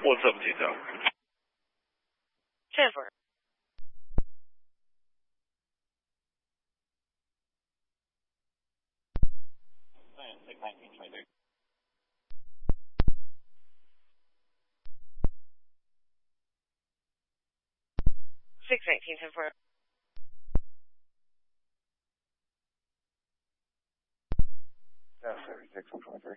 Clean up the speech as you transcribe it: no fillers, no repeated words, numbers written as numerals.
What's up, Tito? Trevor. Six 1910 Yeah, 36 123.